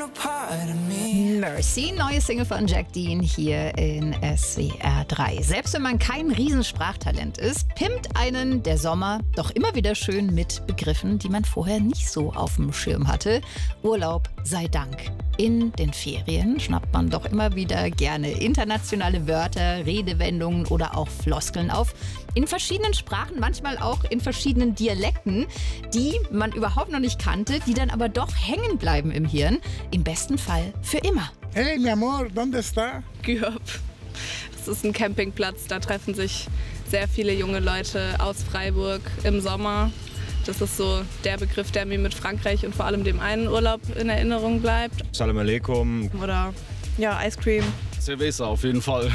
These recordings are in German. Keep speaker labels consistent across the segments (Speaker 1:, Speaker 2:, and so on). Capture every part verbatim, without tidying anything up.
Speaker 1: Mercy, neue Single von Jack Dean hier in S W R drei. Selbst wenn man kein Riesensprachtalent ist, pimmt einen der Sommer doch immer wieder schön mit Begriffen, die man vorher nicht so auf dem Schirm hatte. Urlaub sei Dank. In den Ferien schnappt man doch immer wieder gerne internationale Wörter, Redewendungen oder auch Floskeln auf. In verschiedenen Sprachen, manchmal auch in verschiedenen Dialekten, die man überhaupt noch nicht kannte, die dann aber doch hängen bleiben im Hirn. Im besten Fall für immer.
Speaker 2: Hey, mi amor, ¿dónde está?
Speaker 3: Gürb. Das ist ein Campingplatz, da treffen sich sehr viele junge Leute aus Freiburg im Sommer. Das ist so der Begriff, der mir mit Frankreich und vor allem dem einen Urlaub in Erinnerung bleibt.
Speaker 4: Salam alaikum.
Speaker 3: Oder ja, Ice Cream.
Speaker 4: Cerveza auf jeden Fall.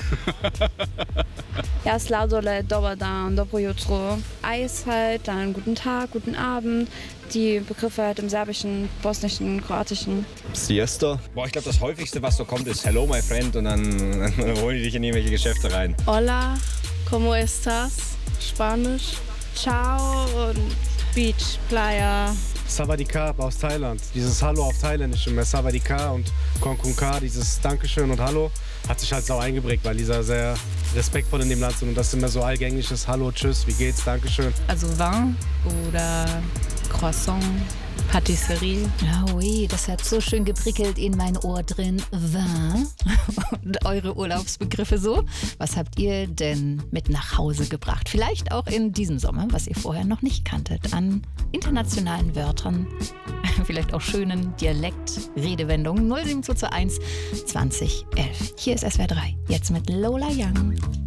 Speaker 5: Ja, sladole, dober dan, dobro jutro. Eis halt, dann guten Tag, guten Abend. Die Begriffe halt im Serbischen, Bosnischen, Kroatischen.
Speaker 4: Siesta. Boah, ich glaube, das häufigste, was so kommt, ist Hello, my friend. Und dann, dann holen die dich in irgendwelche Geschäfte rein.
Speaker 3: Hola, ¿cómo estás? Spanisch. Ciao und Beach, Playa.
Speaker 6: Savadika aus Thailand. Dieses Hallo auf Thailändisch immer. Savadika und Konkunka, dieses Dankeschön und Hallo, hat sich halt sau eingeprägt, weil dieser sehr respektvoll in dem Land sind und das immer so allgängliches Hallo, Tschüss, wie geht's, Dankeschön.
Speaker 3: Also Vin oder Croissant, Patisserie.
Speaker 1: Oh, oui, das hat so schön geprickelt in mein Ohr drin. Vin. Und eure Urlaubsbegriffe so? Was habt ihr denn mit nach Hause gebracht? Vielleicht auch in diesem Sommer, was ihr vorher noch nicht kanntet, an internationalen Wörtern, vielleicht auch schönen Dialekt-Redewendungen. null sieben zwei zwei eins zwanzig elf. Hier ist S W R drei, jetzt mit Lola Young.